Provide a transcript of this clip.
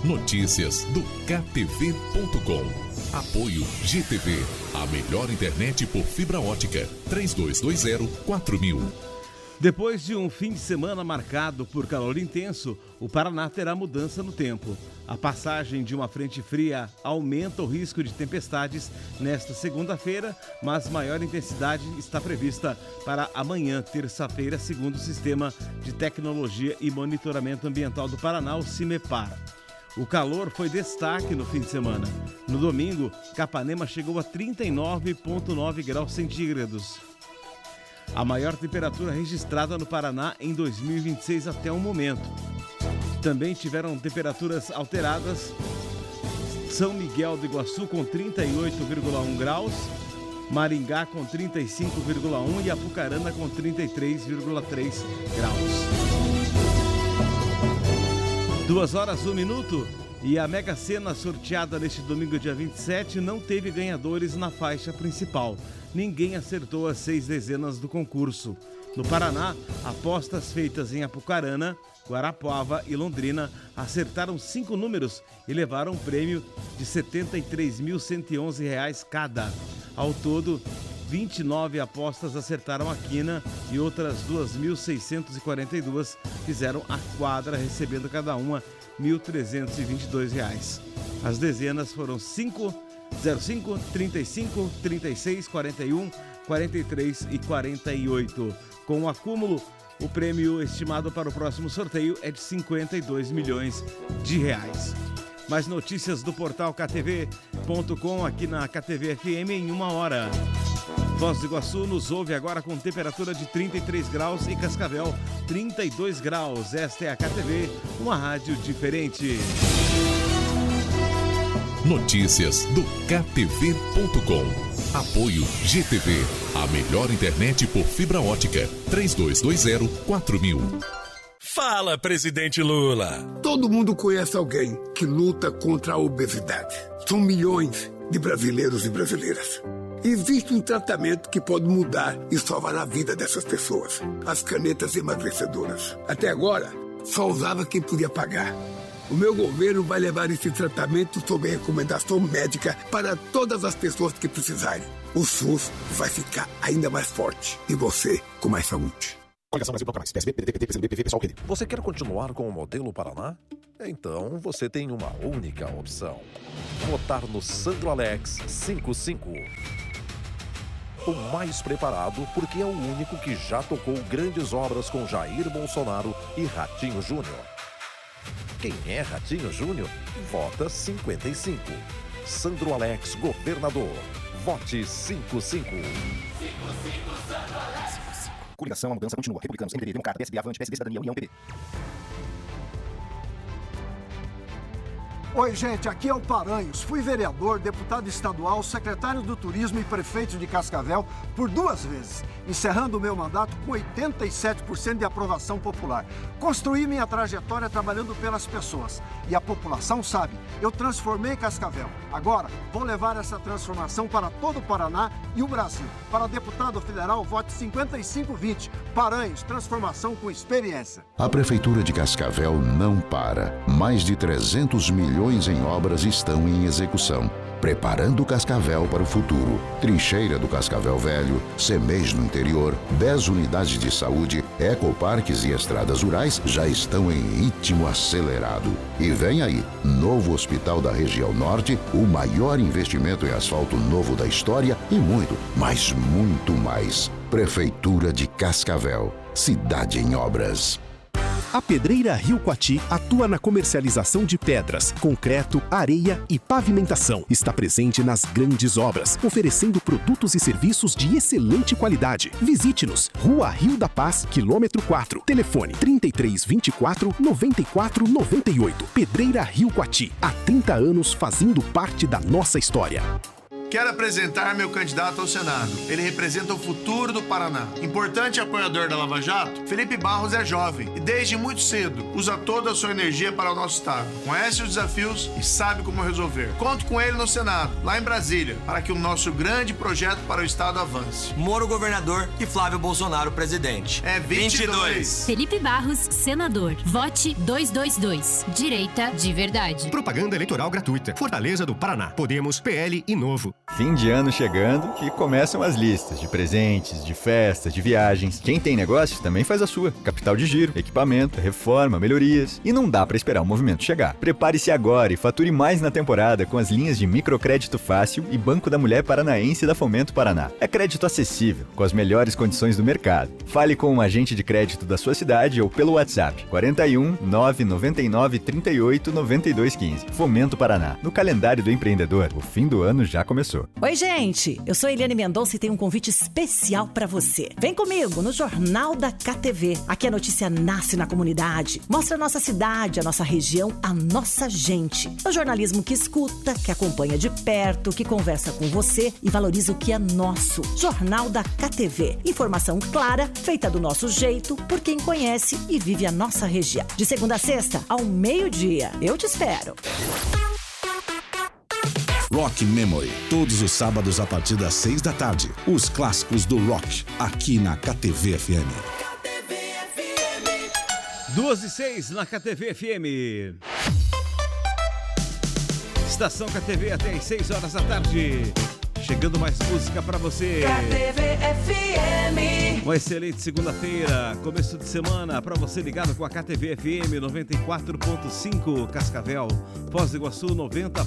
Notícias do KTV.com. Apoio GTV, a melhor internet por fibra ótica. 3220-4000. Depois de um fim de semana marcado por calor intenso, o Paraná terá mudança no tempo. A passagem de uma frente fria aumenta o risco de tempestades nesta segunda-feira, mas maior intensidade está prevista para amanhã, terça-feira, segundo o Sistema de Tecnologia e Monitoramento Ambiental do Paraná, o CIMEPAR. O calor foi destaque no fim de semana. No domingo, Capanema chegou a 39,9 graus centígrados. A maior temperatura registrada no Paraná em 2026 até o momento. Também tiveram temperaturas alteradas São Miguel do Iguaçu com 38,1 graus, Maringá com 35,1 e Apucarana com 33,3 graus. 2h01 e a Mega Sena sorteada neste domingo, dia 27, não teve ganhadores na faixa principal. Ninguém acertou as 6 dezenas do concurso. No Paraná, apostas feitas em Apucarana, Guarapuava e Londrina acertaram 5 números e levaram um prêmio de R$ 73.111 cada. Ao todo, 29 apostas acertaram a quina e outras 2.642 fizeram a quadra, recebendo cada uma R$ 1.322. As dezenas foram 5, 05, 35, 36, 41, 43 e 48. Com o acúmulo, o prêmio estimado para o próximo sorteio é de R$ 52 milhões. Mais notícias do portal KTV.com aqui na KTV FM em 1 hora. Foz do Iguaçu nos ouve agora com temperatura de 33 graus e Cascavel 32 graus. Esta é a KTV, uma rádio diferente. Notícias do KTV.com. Apoio GTV, a melhor internet por fibra ótica. 3220-4000. Fala, presidente Lula. Todo mundo conhece alguém que luta contra a obesidade. São milhões de brasileiros e brasileiras. Existe um tratamento que pode mudar e salvar a vida dessas pessoas. As canetas emagrecedoras. Até agora, só usava quem podia pagar. O meu governo vai levar esse tratamento sob recomendação médica para todas as pessoas que precisarem. O SUS vai ficar ainda mais forte e você com mais saúde. Coligação Brasil Bloco Mais, PSB, PDT, PCdoB, PV, PSOL, QD. Você quer continuar com o modelo Paraná? Então você tem uma única opção. Votar no Sandro Alex 55. O mais preparado porque é o único que já tocou grandes obras com Jair Bolsonaro e Ratinho Júnior. Quem é Ratinho Júnior? Vota 55. Sandro Alex, governador. Vote 55. 55 Sandro Alex. Coligação, a mudança continua. Republicanos, MDB, Democrata, PSB, Avante, PSD, Cidadania, União, PB. Oi, gente, aqui é o Paranhos. Fui vereador, deputado estadual, secretário do Turismo e prefeito de Cascavel por 2 vezes, encerrando o meu mandato com 87% de aprovação popular. Construí minha trajetória trabalhando pelas pessoas e a população sabe, eu transformei Cascavel. Agora, vou levar essa transformação para todo o Paraná e o Brasil. Para deputado federal, vote 5520. Paranhos, transformação com experiência. A Prefeitura de Cascavel não para. Mais de 300 milhões em obras estão em execução, preparando Cascavel para o futuro. Trincheira do Cascavel Velho, CEMEIS no interior, 10 unidades de saúde, ecoparques e estradas rurais já estão em ritmo acelerado. E vem aí, novo hospital da região norte, o maior investimento em asfalto novo da história e muito, mas muito mais. Prefeitura de Cascavel, cidade em obras. A Pedreira Rio Coati atua na comercialização de pedras, concreto, areia e pavimentação. Está presente nas grandes obras, oferecendo produtos e serviços de excelente qualidade. Visite-nos, Rua Rio da Paz, quilômetro 4. Telefone 3324-9498. Pedreira Rio Coati, há 30 anos fazendo parte da nossa história. Quero apresentar meu candidato ao Senado. Ele representa o futuro do Paraná. Importante apoiador da Lava Jato, Felipe Barros é jovem e desde muito cedo usa toda a sua energia para o nosso estado. Conhece os desafios e sabe como resolver. Conto com ele no Senado, lá em Brasília, para que o nosso grande projeto para o estado avance. Moro governador e Flávio Bolsonaro presidente. É 22. Felipe Barros, senador. Vote 222. Direita de verdade. Propaganda eleitoral gratuita. Fortaleza do Paraná. Podemos, PL e Novo. Fim de ano chegando e começam as listas de presentes, de festas, de viagens. Quem tem negócio também faz a sua. Capital de giro, equipamento, reforma, melhorias. E não dá para esperar o movimento chegar. Prepare-se agora e fature mais na temporada com as linhas de Microcrédito Fácil e Banco da Mulher Paranaense da Fomento Paraná. É crédito acessível, com as melhores condições do mercado. Fale com um agente de crédito da sua cidade ou pelo WhatsApp 41 999 38 92 15. Fomento Paraná. No calendário do empreendedor, o fim do ano já começou. Oi, gente! Eu sou Eliane Mendonça e tenho um convite especial para você. Vem comigo no Jornal da KTV. Aqui a notícia nasce na comunidade. Mostra a nossa cidade, a nossa região, a nossa gente. É o jornalismo que escuta, que acompanha de perto, que conversa com você e valoriza o que é nosso. Jornal da KTV. Informação clara, feita do nosso jeito, por quem conhece e vive a nossa região. De segunda a sexta, ao meio-dia. Eu te espero. Rock Memory, todos os sábados a partir das 6 da tarde. Os clássicos do rock, aqui na KTV FM. 2:06 na KTV FM. Estação KTV até às 6 horas da tarde. Chegando mais música pra você. KTV FM. Uma excelente segunda-feira, começo de semana pra você ligado com a KTV FM 94.5 Cascavel, Foz do Iguaçu 90.9